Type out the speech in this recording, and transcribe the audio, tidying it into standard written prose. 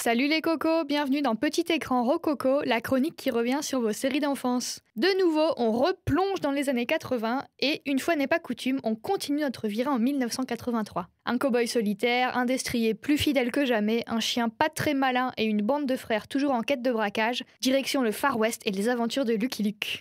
Salut les cocos, bienvenue dans Petit Écran Rococo, la chronique qui revient sur vos séries d'enfance. De nouveau, on replonge dans les années 80 et, une fois n'est pas coutume, on continue notre virée en 1983. Un cow-boy solitaire, un destrier plus fidèle que jamais, un chien pas très malin et une bande de frères toujours en quête de braquage, direction le Far West et les aventures de Lucky Luke.